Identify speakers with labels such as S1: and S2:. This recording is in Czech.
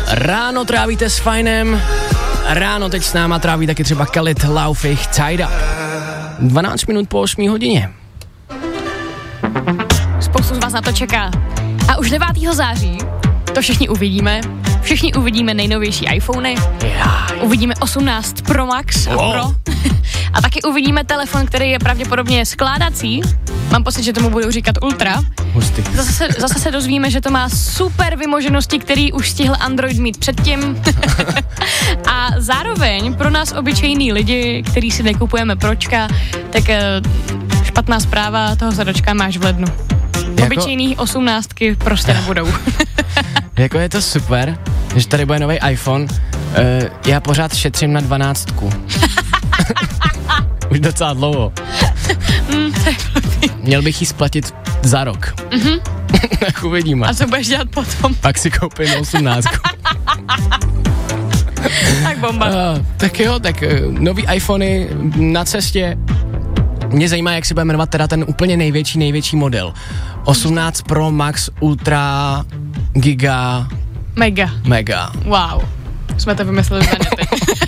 S1: Ráno trávíte s Fajnem, ráno teď s náma tráví taky třeba Khalid, Laufich, Tied Up. 12 minut po 8 hodině.
S2: Spoustu z vás na to čeká. A už 9. září to všichni uvidíme nejnovější iPhony, uvidíme 18 Pro Max a Pro a taky uvidíme telefon, který je pravděpodobně skládací. Mám pocit, že tomu budou říkat Ultra.
S1: Hustý.
S2: Zase se dozvíme, že to má super vymoženosti, který už stihl Android mít předtím. A zároveň pro nás obyčejný lidi, který si nekupujeme Pročka, tak špatná zpráva, toho se dočkáme až v lednu. Obyčejný 18 prostě nebudou.
S1: Jako je to super, že tady bude nový iPhone. Já pořád šetřím na 12. Už docela dlouho. Měl bych jí splatit za rok. Tak uvidíme.
S2: A co budeš dělat potom?
S1: Pak si koupím 18.
S2: Tak bomba.
S1: Tak jo, tak nový iPhony na cestě. Mě zajímá, jak se bude jmenovat teda ten úplně největší model. 18 Pro Max Ultra Giga
S2: Mega.
S1: Mega.
S2: Wow. Jsme to vymysleli za ně teď.